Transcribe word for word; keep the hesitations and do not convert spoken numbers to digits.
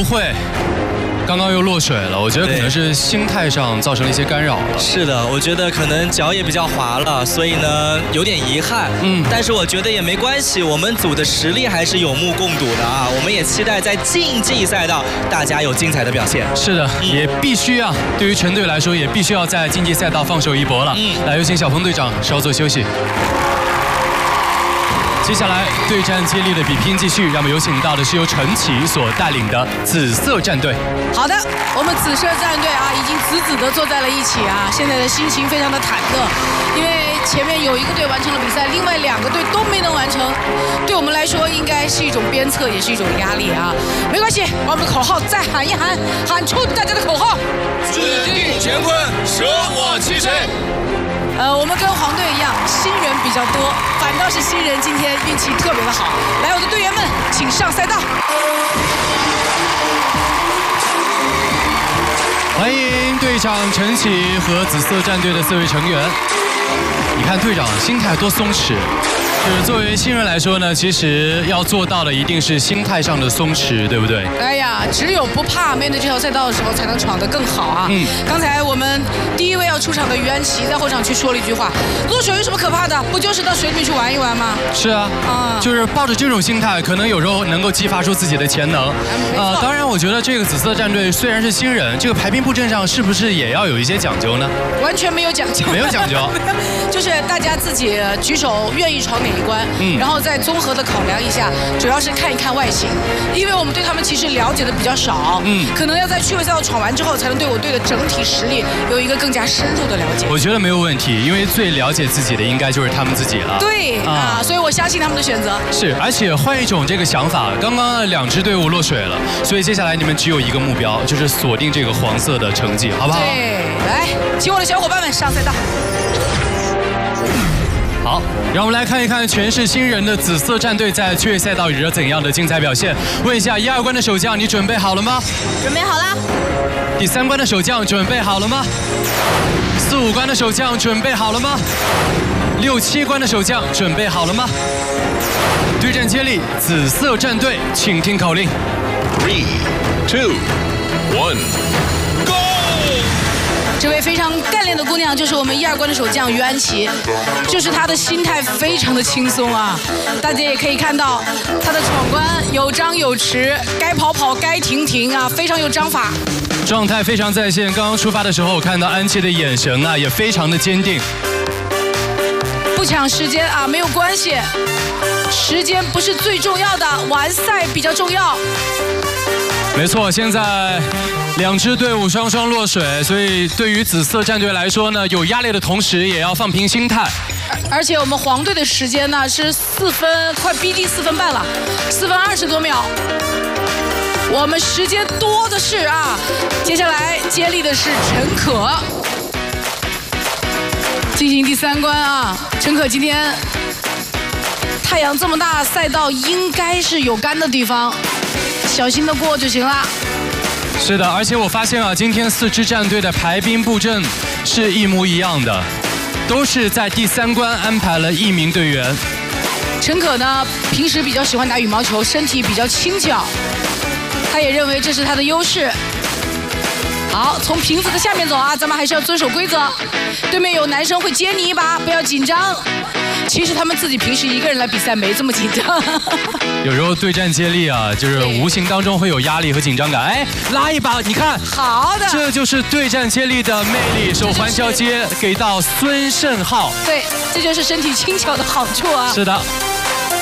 不会刚刚又落水了？我觉得可能是心态上造成了一些干扰。 是的，我觉得可能脚也比较滑了，所以呢有点遗憾。嗯，但是我觉得也没关系，我们组的实力还是有目共睹的啊。我们也期待在竞技赛道大家有精彩的表现。 是的，嗯、也必须啊，对于全队来说也必须要在竞技赛道放手一搏了。嗯，来有请小鹏队长稍作休息。接下来对战接力的比拼继续，让我们有请到的是由陈启所带领的紫色战队。 好的，我们紫色战队啊，已经死死地坐在了一起啊，现在的心情非常的忐忑，因为前面有一个队完成了比赛，另外两个队都没能完成，对我们来说应该是一种鞭策，也是一种压力啊。没关系，把我们的口号再喊一喊，喊出大家的口号： 制定乾坤，舍我其谁。 呃，我们跟黄队一样，新人比较多，反倒是新人今天运气特别的好。来，我的队员们，请上赛道。 欢迎队长陈启和紫色战队的四位成员。你看队长心态多松弛。就是作为新人来说呢，其实要做到的一定是心态上的松弛，对不对？ 哎呀，只有不怕面对这条赛道的时候，才能闯得更好啊！嗯，刚才我们第一位要出场的于安琪在后场区说了一句话：落水有什么可怕的？不就是到水里面去玩一玩吗？ 是啊，啊，就是抱着这种心态，可能有时候能够激发出自己的潜能。呃，当然，我觉得这个紫色战队虽然是新人，这个排兵布阵上是不是也要有一些讲究呢？ 完全没有讲究， 没有讲究， 就是大家自己举手愿意闯哪一关，嗯，然后再综合的考量一下，主要是看一看外形，因为我们对他们其实了解的比较少，嗯，可能要在趣味赛道闯完之后，才能对我队的整体实力有一个更加深入的了解。 我觉得没有问题，因为最了解自己的应该就是他们自己了。 对啊，所以我相信他们的选择。 是，而且换一种这个想法，刚刚两支队伍落水了，所以接下来你们只有一个目标，就是锁定这个黄色的成绩，好不好？ 对，来，请我的小伙伴们上赛道。 好，让我们来看一看全是新人的紫色战队在趣味赛道有着怎样的精彩表现。问一下一二关的守将，你准备好了吗？ 准备好了。 第三关的守将准备好了吗？四五关的守将准备好了吗？六七关的守将准备好了吗？对战接力，紫色战队，请听口令。 Three, two, one, go！ 这位非常干练的姑娘就是我们一二关的守将于安琪，就是她的心态非常的轻松啊，大家也可以看到她的闯关有张有弛，该跑跑该停停啊，非常有章法， 状态非常在线。刚刚出发的时候，我看到安琪的眼神啊也非常的坚定， 不抢时间啊，没有关系，时间不是最重要的，完赛比较重要。 没错，现在两支队伍双双落水，所以对于紫色战队来说呢，有压力的同时也要放平心态。 而且我们黄队的时间呢是四分，快逼近四分半了，四分二十多秒。我们时间多的是啊。接下来接力的是陈可，进行第三关啊。陈可今天太阳这么大，赛道应该是有干的地方。小心的过就行了。 是的，而且我发现啊，今天四支战队的排兵布阵是一模一样的，都是在第三关安排了一名队员。 陈可呢，平时比较喜欢打羽毛球，身体比较轻巧，他也认为这是他的优势。好，从瓶子的下面走啊，咱们还是要遵守规则。对面有男生会接你一把，不要紧张。其实他们自己平时一个人来比赛没这么紧张。 有时候对战接力啊，就是无形当中会有压力和紧张感。哎，拉一把，你看， 好的， 这就是对战接力的魅力。手环交接给到孙胜浩， 对，这就是身体轻巧的好处啊。 是的。